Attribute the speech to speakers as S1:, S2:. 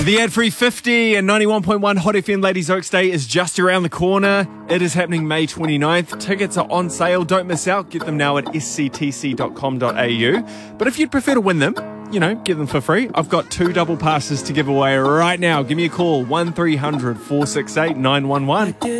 S1: The ad-free 50 and 91.1 Hot FM Ladies Oaks Day is just around the corner. It is happening May 29th. Tickets are on sale. Don't miss out. Get them now at sctc.com.au. But if you'd prefer to win them, get them for free. I've got 2 double passes to give away right now. Give me a call, 1300 468 911.